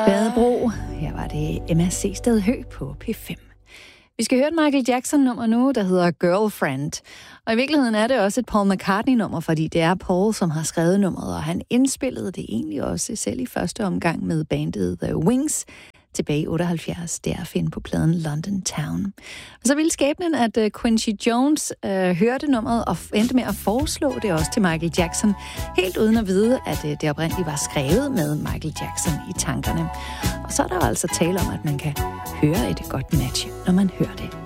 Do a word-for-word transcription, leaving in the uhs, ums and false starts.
Badebro. Her var det Emma Seested Høgh på P fem. Vi skal høre et Michael Jackson-nummer nu, der hedder Girlfriend. Og i virkeligheden er det også et Paul McCartney-nummer, fordi det er Paul, som har skrevet nummeret, og han indspillede det egentlig også selv i første omgang med bandet The Wings tilbage i otteoghalvfjerds. Det er at finde på pladen London Town. Og så ville skæbnen, at uh, Quincy Jones uh, hørte nummeret og endte med at foreslå det også til Michael Jackson, helt uden at vide, at uh, det oprindeligt var skrevet med Michael Jackson i tankerne. Og så er der altså tale om, at man kan høre et godt match, når man hører det.